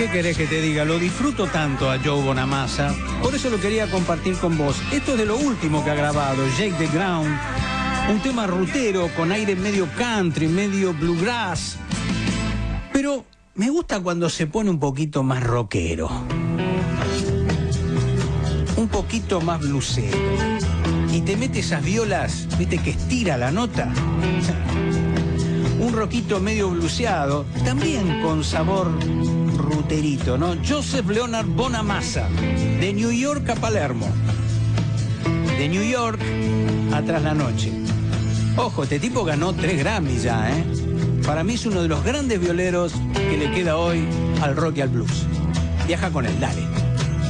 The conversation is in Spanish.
¿Qué querés que te diga? Lo disfruto tanto a Joe Bonamassa, por eso lo quería compartir con vos. Esto es de lo último que ha grabado, Shake the Ground, un tema rutero con aire medio country, medio bluegrass, pero me gusta cuando se pone un poquito más rockero, un poquito más bluesero, y te mete esas violas, viste, que estira la nota. Un rockito medio bluseado, también con sabor ruterito, ¿no? Joseph Leonard Bonamassa, de New York a Palermo, de New York a Tras la Noche. Ojo, este tipo ganó 3 Grammys ya, ¿eh? Para mí es uno de los grandes violeros que le queda hoy al rock y al blues. Viaja con él, dale.